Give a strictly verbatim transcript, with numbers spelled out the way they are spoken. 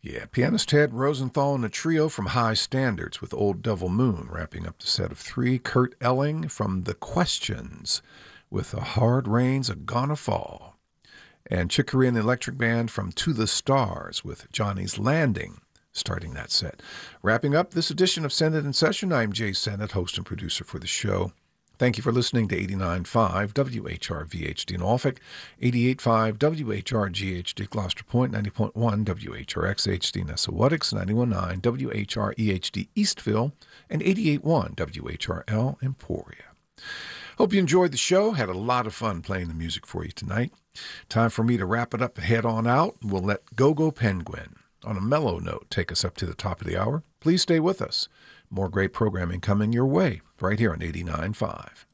Yeah, pianist Ted Rosenthal and a trio from High Standards with Old Devil Moon, wrapping up the set of three. Kurt Elling from The Questions with A Hard Rain's A Gonna Fall. And Chicory and the Electric Band from To the Stars with Johnny's Landing, starting that set. Wrapping up this edition of Sennett in Session, I'm Jay Sennett, host and producer for the show. Thank you for listening to eighty-nine point five W H R V H D Norfolk, eighty-eight point five W H R G H D Gloucester Point, ninety point one W H R X H D Nessawaddix, ninety-one point nine W H R E H D Eastville, and eighty-eight point one W H R L Emporia. Hope you enjoyed the show. Had a lot of fun playing the music for you tonight. Time for me to wrap it up and head on out. We'll let Go-Go Penguin, on a mellow note, take us up to the top of the hour. Please stay with us. More great programming coming your way right here on eighty-nine point five.